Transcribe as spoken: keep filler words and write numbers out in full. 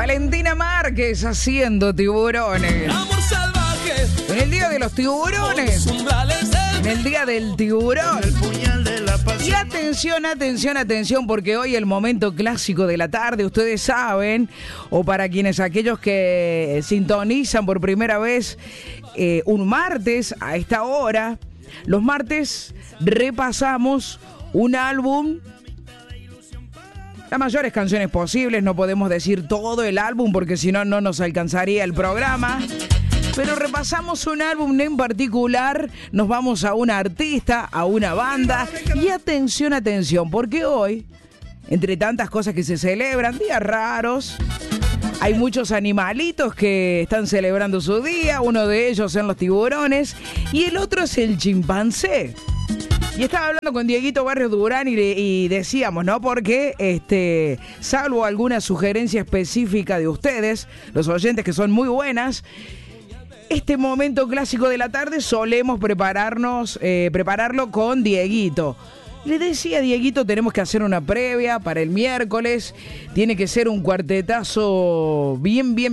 Valentina Márquez haciendo tiburones. Amor salvaje. En el día de los tiburones. En el día del tiburón. Y atención, atención, atención, porque hoy el momento clásico de la tarde, ustedes saben, o para quienes aquellos que sintonizan por primera vez eh, un martes a esta hora, los martes repasamos un álbum, las mayores canciones posibles, no podemos decir todo el álbum porque si no, no nos alcanzaría el programa. Pero repasamos un álbum en particular, nos vamos a una artista, a una banda. Y atención, atención, porque hoy, entre tantas cosas que se celebran, días raros, hay muchos animalitos que están celebrando su día. Uno de ellos son los tiburones y el otro es el chimpancé. Y estaba hablando con Dieguito Barrios Durán y, y decíamos, ¿no? Porque, este, salvo alguna sugerencia específica de ustedes, los oyentes que son muy buenas, este momento clásico de la tarde solemos prepararnos, eh, prepararlo con Dieguito. Le decía a Dieguito, tenemos que hacer una previa para el miércoles. Tiene que ser un cuartetazo bien, bien,